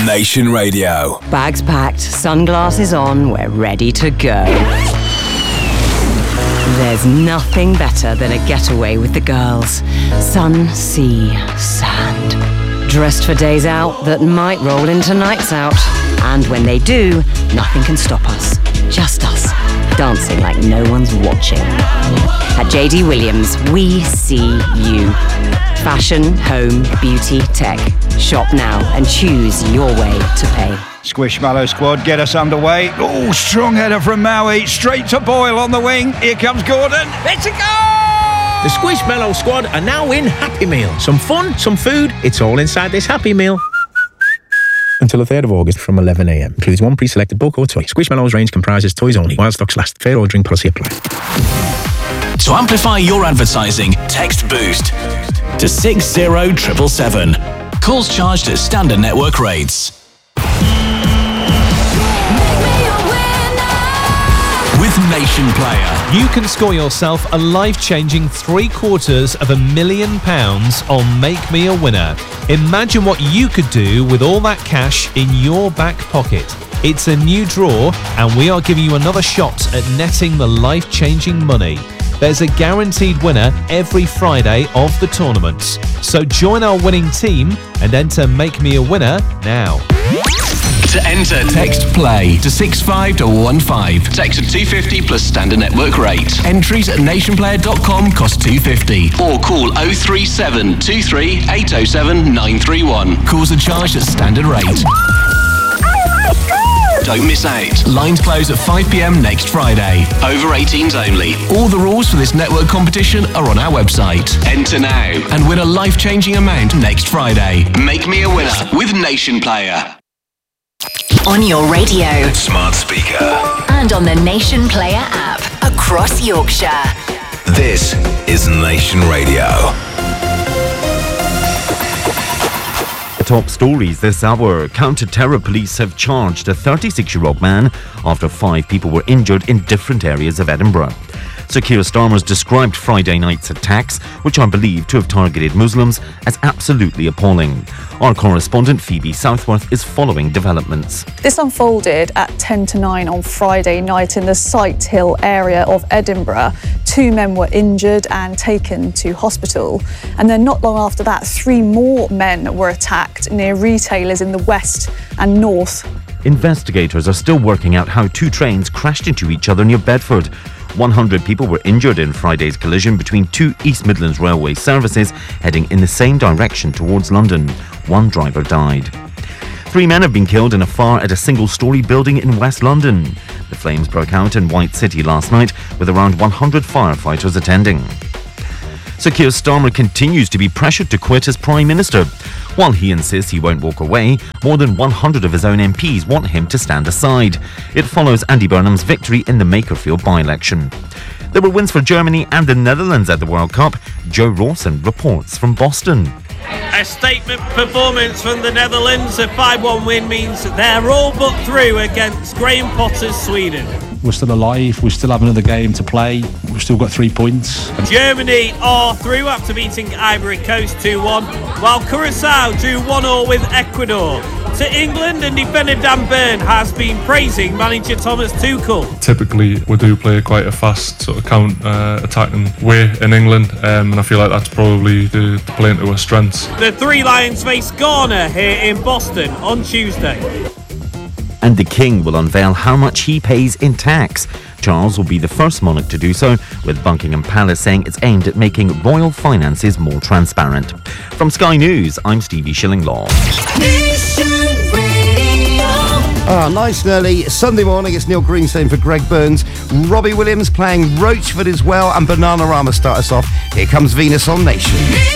Nation Radio. Bags packed, sunglasses on, we're ready to go. There's nothing better than a getaway with the girls. Sun, sea, sand. Dressed for days out that might roll into nights out. And when they do, nothing can stop us. Just us, dancing like no one's watching. At JD Williams, we see you. Fashion, home, beauty, tech. Shop now and choose your way to pay. Squishmallow squad get us underway. Oh, strong header from Maui. Straight to Boyle on the wing. Here comes Gordon. It's a goal! The Squishmallow squad are now in Happy Meal. Some fun, some food. It's all inside this Happy Meal. Until the 3rd of August from 11 a.m. Includes one pre-selected book or toy. Squishmallow's range comprises toys only. While stocks last. Fair ordering policy applies. To amplify your advertising, text BOOST to 60777. Calls charged at standard network rates. With Nation Player, you can score yourself a life-changing £750,000 on Make Me a Winner. Imagine what you could do with all that cash in your back pocket. It's a new draw, and we are giving you another shot at netting the life-changing money. There's a guaranteed winner every Friday of the tournament. So join our winning team and enter Make Me a Winner now. To enter, text PLAY to 65215. Text at 250 plus standard network rate. Entries at nationplayer.com cost $2.50. Or call 037 23 807 931. Calls are charged at standard rate. Don't miss out. Lines close at 5 p.m. next Friday. Over 18s only. All the rules for this network competition are on our website. Enter now and win a life-changing amount next Friday. Make Me a Winner with Nation Player. On your radio, Smart speaker, and on the Nation Player app across Yorkshire. This is Nation Radio. Top stories this hour. Counter-terror police have charged a 36-year-old man after 5 people were injured in different areas of Edinburgh. Sir Keir Starmer's described Friday night's attacks, which are believed to have targeted Muslims, as absolutely appalling. Our correspondent Phoebe Southworth is following developments. This unfolded at 10 to 9 on Friday night in the Sighthill area of Edinburgh. 2 men were injured and taken to hospital. And then not long after that, 3 more men were attacked near retailers in the west and north. Investigators are still working out how 2 trains crashed into each other near Bedford. 100 people were injured in Friday's collision between 2 East Midlands Railway services heading in the same direction towards London. 1 driver died. 3 men have been killed in a fire at a single-storey building in West London. The flames broke out in White City last night, with around 100 firefighters attending. Sir Keir Starmer continues to be pressured to quit as Prime Minister. While he insists he won't walk away, more than 100 of his own MPs want him to stand aside. It follows Andy Burnham's victory in the Makerfield by-election. There were wins for Germany and the Netherlands at the World Cup. Joe Rawson reports from Boston. A statement performance from the Netherlands. A 5-1 win means they're all but through against Graham Potter's Sweden. We're still alive, we still have another game to play, we've still got 3 points. Germany are through after beating Ivory Coast 2-1, while Curacao drew 1-1 with Ecuador. To England, and defender Dan Burn has been praising manager Thomas Tuchel. Typically, we do play quite a fast sort of counter-attacking way in England, and I feel like that's probably to play into our strengths. The 3 Lions face Ghana here in Boston on Tuesday. And the King will unveil how much he pays in tax. Charles will be the first monarch to do so, with Buckingham Palace saying it's aimed at making royal finances more transparent. From Sky News, I'm Stevie Shillinglaw. Nice and early Sunday morning. It's Neil Greenstone for Greg Burns. Robbie Williams playing Roachford as well, and Bananarama start us off. Here comes Venus on Nation.